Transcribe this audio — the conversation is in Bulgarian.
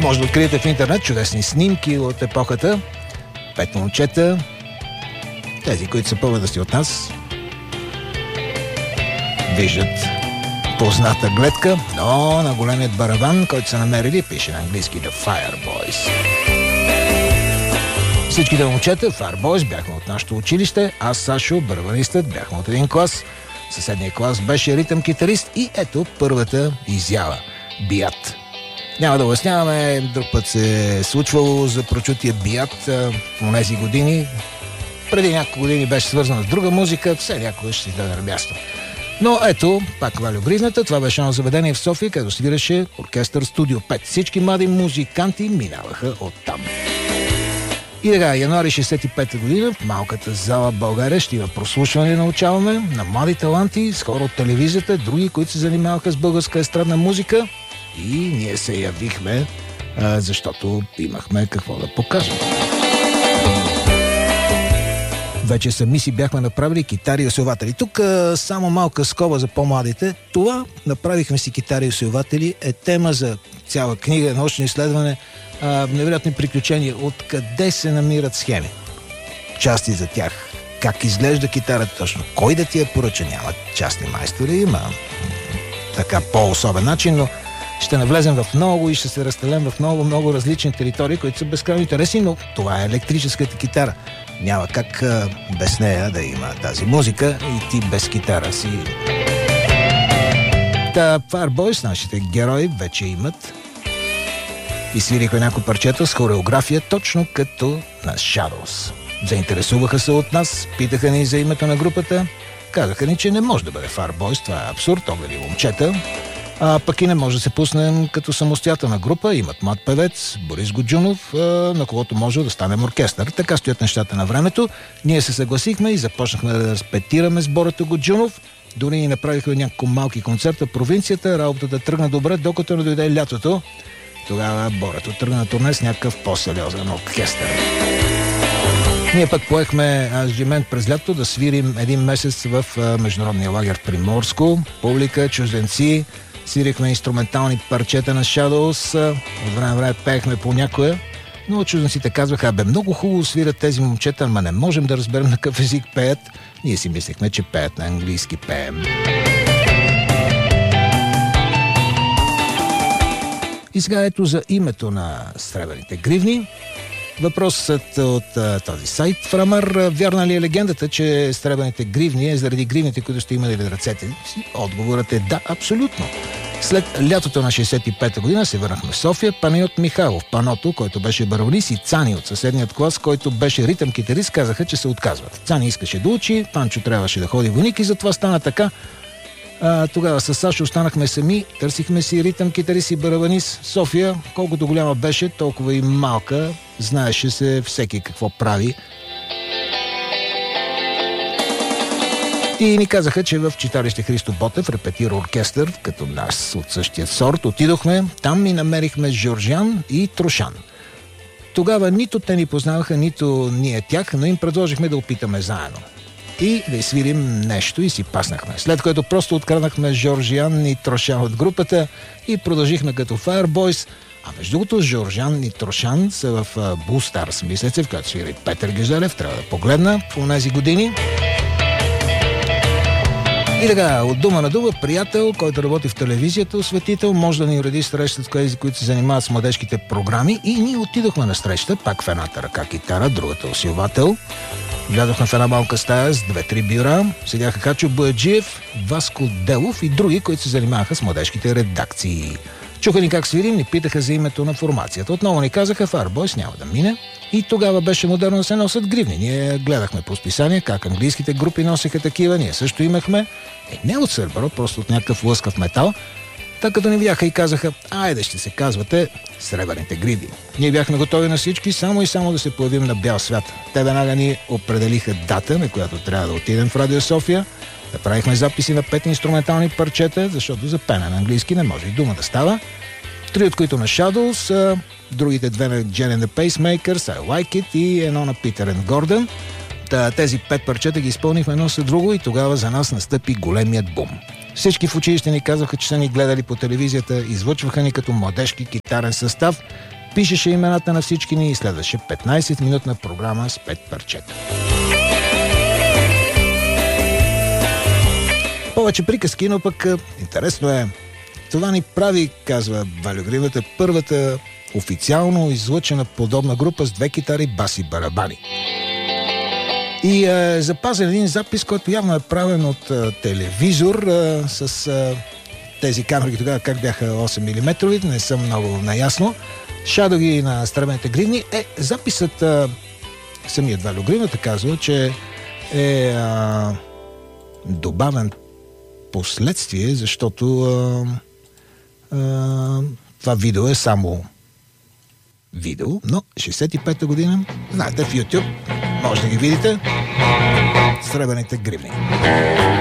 Може да откриете в интернет чудесни снимки от епохата. 5 момчета, тези, които са по-възрастни от нас, виждат позната гледка, но на големият барабан, който са намерили, пише на английски The Fireboys. Всичките момчета, Fireboys, бяхме от нашето училище, аз, Сашо, барабанистът, бяхме от един клас, съседния клас беше ритъм-китарист и ето първата изява – биат. Няма да обясняваме, друг път се е случвало за прочутия биат в тези години. Преди няколко години беше свързана с друга музика, все някога ще си даде на място. Но ето, пак Валю Гризната, това беше едно заведение в София, където свиреше оркестър Студио 5. Всички млади музиканти минаваха оттам. И така, януари 65-та година в малката зала в България ще има прослушване, научаваме, на млади таланти, с хора от телевизията, други, които се занимаваха с българска естрадна музика. И ние се явихме, защото имахме какво да покажем. Вече сами си бяхме направили китари и усилватели. Тук само малка скоба за по-младите. Това направихме си китари и усилватели е тема за цяла книга, научно изследване, невероятни приключения. Откъде се намират схеми? Части за тях. Как изглежда китарата точно? Кой да ти я поръча? Няма частни майстори, има така по-особен начин, но ще навлезем в много и ще се разстелем в много различни територии, които са безкрайно интересни, но това е електрическата китара. Няма как без нея да има тази музика и ти без китара си. Та Fireboys, нашите герои, вече имат и свирихме някои парчета с хореография, точно като на Shadows. Заинтересуваха се от нас, питаха ни за името на групата, казаха ни, че не може да бъде Fireboys, това е абсурд, огледи момчета. Пък и не може да се пуснем като самостоятелна група. Имат млад певец Борис Годжунов, на когото може да станем оркестър. Така стоят нещата на времето. Ние се съгласихме и започнахме да репетираме с Борето Годжунов. Дори ни направихме няколко малки концерта в провинцията. Работата тръгна добре, докато не дойде лятото. Тогава Борето тръгна на турне с някакъв по-сериозен оркестър. Ние пък поехме ангажимент през лято да свирим един месец в международния лагер в Приморско. Публика, чужденци. Свирихме инструментални парчета на Shadows, от време на време пеехме по някоя, но чужденците казваха, много хубаво свират тези момчета, ама не можем да разберем на какъв език пеят. Ние си мислехме, че пеят на английски пеем. И сега ето за името на Сребърните гривни. Въпросът от този сайт Фрамар. Вярна ли е легендата, че Сребърните гривни е заради гривните, които сте имали в ръцете си? Отговорът е да, абсолютно. След лятото на 65-та година се върнахме в София. Панайот Михайлов, Паното, който беше барабанист, и Цани от съседният клас, който беше ритъм-китарист, казаха, че се отказват. Цани искаше да учи, Панчо трябваше да ходи войник и затова стана така. Тогава с Сашо останахме сами, търсихме си ритъм-китарист и барабанист. София, колкото голяма беше, толкова и малка, знаеше се всеки какво прави. И ни казаха, че в читалище Христо Ботев репетира оркестър, като нас от същия сорт. Отидохме, там и намерихме Жоржян и Трошан. Тогава нито те ни познаваха, нито ние тях, но им предложихме да опитаме заедно. И да изсвирим нещо и си паснахме. След което просто откраднахме Жоржиан и Трошан от групата и продължихме като Fireboys. А между другото, Жоржан и Трошан са в Blue Stars, мисля се, в която свири Петър Гюзелев. Трябва да погледна по тези години. И така, от дума на дума, приятел, който работи в телевизията, осветител, може да ни уреди среща с тези, които се занимават с младежките програми. И ние отидохме на среща, пак в едната ръка китара, другата усилвател. Влязохме в една малка стая с 2-3 бюра. Седяха Хачо Бояджиев, Васко Делов и други, които се занимаваха с младежките редакции. Чуха ни как свирим, ни питаха за името на формацията. Отново ни казаха, Fireboys няма да мине. И тогава беше модерно да се носят гривни. Ние гледахме по списание как английските групи носиха такива. Ние също имахме. Не от сърбър, просто от някакъв лъскав метал. Така като ни видяха и казаха, айде ще се казвате Сребърните гривни. Ние бяхме готови на всички, само и само да се появим на бял свят. Те веднага ни определиха дата, на която трябва да отидем в Радио София. Направихме записи на 5 инструментални парчета, защото за пене на английски не може и дума да става. 3 от които на Shadows, другите 2 на Jen and the Pacemakers, I Like It и едно на Peter and Gordon. Тези 5 парчета ги изпълнихме едно след друго и тогава за нас настъпи големият бум. Всички в училище ни казваха, че са ни гледали по телевизията, излъчваха ни като младежки китарен състав пишеше имената на всички ни и следваше 15-минутна програма с 5 парчета. Повече приказки, но пък интересно е. Това ни прави, казва Вальо Гривата, първата официално излъчена подобна група с 2 китари, бас и барабани. И е запазен един запис, който явно е правен от телевизор с тези камери тогава, как бяха 8 мм, не съм много наясно. Шадоги на стръмените гривни. Записът, самият Вальо Гривата казва, че е добавен последствие, защото това видео е само видео, но 65-та година, знаете, в YouTube може да ги видите, сребърните гривни.